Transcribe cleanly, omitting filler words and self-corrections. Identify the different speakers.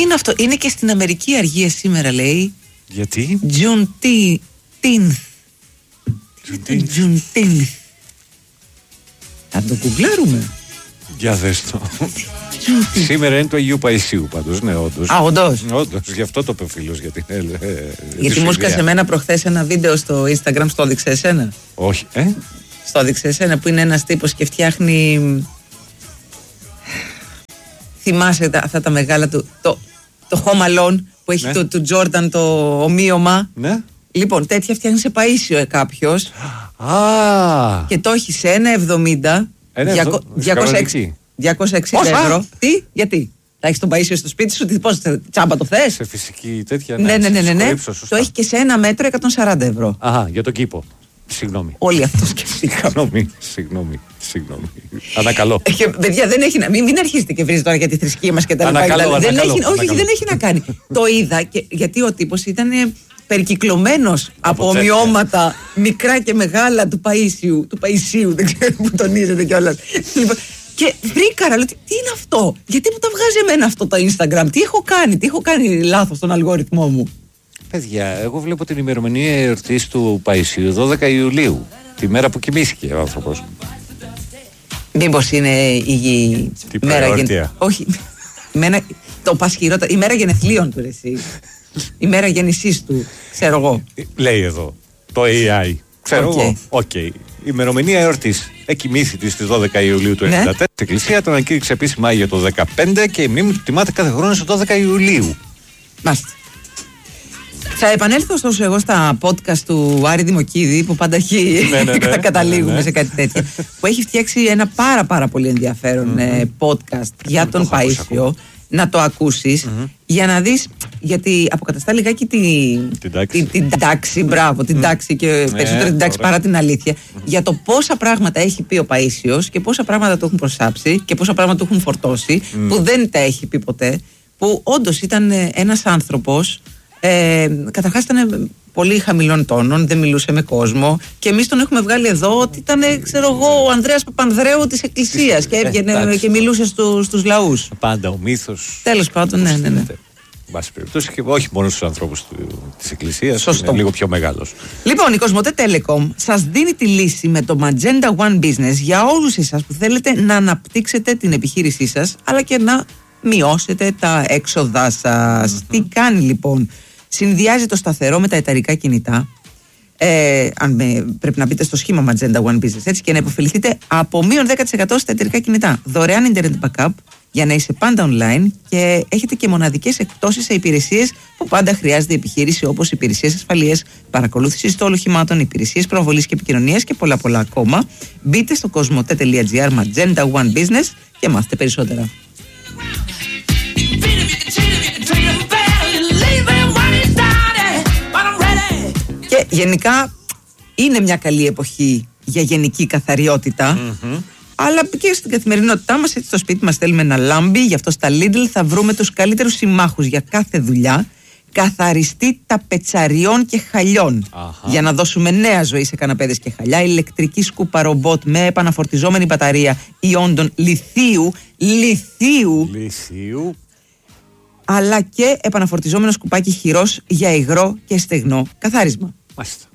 Speaker 1: είναι αυτό? Είναι και στην Αμερική αργία σήμερα, λέει.
Speaker 2: Γιατί?
Speaker 1: Juneteenth. Θα το κουγκλάρουμε.
Speaker 2: Για δες το. Σήμερα είναι του Αγίου Παϊσίου πάντως, ναι, όντως.
Speaker 1: Α, όντως.
Speaker 2: Όντως, γι' αυτό το είπε ο φίλος.
Speaker 1: Γιατί μου έσκασε εμένα προχθές ένα βίντεο στο Instagram, στο έδειξε εσένα.
Speaker 2: Όχι,
Speaker 1: Στο έδειξε εσένα, που είναι ένας τύπος και φτιάχνει. Θυμάσαι αυτά τα μεγάλα του. Το Home Alone που έχει του Jordan το ομοίωμα.
Speaker 2: Ναι.
Speaker 1: Λοιπόν, τέτοια φτιάχνει σε Παΐσιο κάποιος. Και το έχει σε 1,70. 260 ευρώ. Τι, γιατί? Θα έχεις τον Παΐσιο στο σπίτι σου, πώς τσάμπα το θες?
Speaker 2: Σε φυσική τέτοια.
Speaker 1: Ναι. Το έχει και σε 1 μέτρο 140 ευρώ.
Speaker 2: Αχα, για τον κήπο. Συγγνώμη.
Speaker 1: Όλοι αυτό σκεφτήκαμε.
Speaker 2: Συγγνώμη. Ανακαλώ.
Speaker 1: Παιδιά, δεν έχει να. Μην αρχίσετε και βρίζετε τώρα για τη θρησκεία μας και τα λοιπά. Όχι, δεν έχει να κάνει. Το είδα γιατί ο τύπος ήταν περικυκλωμένος από ομοιώματα μικρά και μεγάλα του Παΐσιου. Δεν ξέρω που τονίζεται κιόλας. Και βρήκα, λέω, τι είναι αυτό? Γιατί μου τα βγάζει εμένα αυτό το Instagram? Τι έχω κάνει λάθος στον αλγόριθμό μου?
Speaker 2: Παιδιά, εγώ βλέπω την ημερομηνία εορτής του Παϊσίου 12 Ιουλίου, τη μέρα που κοιμήθηκε ο άνθρωπος.
Speaker 1: Μήπως είναι η μέρα γεννηθλίων? Όχι, το πασχυρότερο, η μέρα γενεθλίων του, εσύ. Η μέρα γεννησής του, ξέρω εγώ.
Speaker 2: Λέει εδώ το AI. Ξέρω εγώ. Οκ. Η ημερομηνία εορτής. Εκοιμήθητη στις 12 Ιουλίου του 1994. Η Εκκλησία τον ανακήρυξε επίσημα Άγιο το 2015 και η μνήμη του τιμάται κάθε χρόνο στις 12 Ιουλίου.
Speaker 1: Μάλιστα. Θα επανέλθω ωστόσο εγώ στα podcast του Άρη Δημοκίδη, που πάντα καταλήγουμε σε κάτι τέτοιο, που έχει φτιάξει ένα πάρα πολύ ενδιαφέρον podcast για τον Παΐσιο. Να το ακούσεις για να δεις, γιατί αποκαταστά λιγάκι την τάξη, μπράβο, την τάξη και περισσότερο την τάξη παρά την αλήθεια, για το πόσα πράγματα έχει πει ο Παΐσιος και πόσα πράγματα του έχουν προσάψει και πόσα πράγματα του έχουν φορτώσει, που δεν τα έχει πει ποτέ, που όντως ήταν ένας άνθρωπος, καταρχάς ήταν πολύ χαμηλών τόνων, δεν μιλούσε με κόσμο, και εμείς τον έχουμε βγάλει εδώ ότι ήταν, ξέρω εγώ, ο Ανδρέας Παπανδρέου της Εκκλησίας και έβγαινε και μιλούσε στους λαούς. Πάντα ο μύθος. Τέλος πάντων, ναι.
Speaker 2: Βάση περιπτώσει, και όχι μόνο στους ανθρώπους της Εκκλησίας, είναι λίγο πιο μεγάλος.
Speaker 1: Λοιπόν, η Κοσμοτέ Telecom σας δίνει τη λύση με το Magenta One Business για όλους εσάς που θέλετε να αναπτύξετε την επιχείρησή σας, αλλά και να μειώσετε τα έξοδά σας. Τι κάνει λοιπόν? Συνδυάζει το σταθερό με τα εταιρικά κινητά. Πρέπει να μπείτε στο σχήμα Magenta One Business, έτσι, και να υποφεληθείτε από μείον 10% στα εταιρικά κινητά. Δωρεάν internet backup για να είσαι πάντα online, και έχετε και μοναδικές εκπτώσεις σε υπηρεσίες που πάντα χρειάζεται η επιχείρηση, όπως υπηρεσίες ασφαλείας, παρακολούθηση των οχημάτων, υπηρεσίες προβολής και επικοινωνίας και πολλά ακόμα. Μπείτε στο cosmote.gr Magenta One Business και μάθετε περισσότερα. Και γενικά είναι μια καλή εποχή για γενική καθαριότητα, αλλά και στην καθημερινότητά μας, έτσι, στο σπίτι μας θέλουμε να λάμπει. Γι' αυτό στα Lidl θα βρούμε τους καλύτερους συμμάχους για κάθε δουλειά. Καθαριστή ταπετσαριών και χαλιών, για να δώσουμε νέα ζωή σε καναπέδες και χαλιά. Ηλεκτρική σκούπα ρομπότ με επαναφορτιζόμενη μπαταρία ιόντων λιθίου, αλλά και επαναφορτιζόμενο σκουπάκι χειρός για υγρό και στεγνό καθάρισμα.
Speaker 2: Μάλιστα.